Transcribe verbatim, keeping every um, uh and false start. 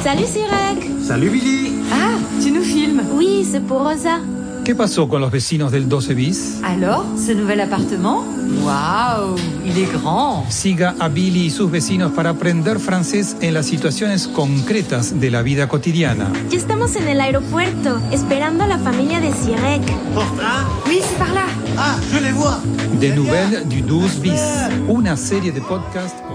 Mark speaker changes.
Speaker 1: Salut Sirek.
Speaker 2: Salut Billy.
Speaker 3: Ah, tu nous filmes?
Speaker 1: Oui, c'est pour Rosa.
Speaker 4: ¿Qué pasó con los vecinos del doce bis?
Speaker 3: Alors, ce nouvel appartement? Waouh, il est grand.
Speaker 4: Siga a Billy y sus vecinos para aprender francés en las situaciones concretas de la vida cotidiana.
Speaker 1: Ya estamos en el aeropuerto, esperando a la familia de Sirek.
Speaker 2: Porte-un.
Speaker 3: Oui, c'est par là.
Speaker 2: Ah, je les vois.
Speaker 4: Des nouvelles du douze bis, una serie de podcast